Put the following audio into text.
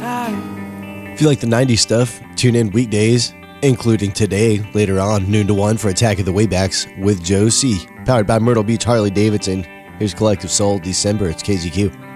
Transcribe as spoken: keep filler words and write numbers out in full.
If you like the nineties stuff, tune in weekdays, including today, later on, noon to one for Attack of the Waybacks with Joe C. Powered by Myrtle Beach Harley Davidson. Here's Collective Soul, December. It's K Z Q.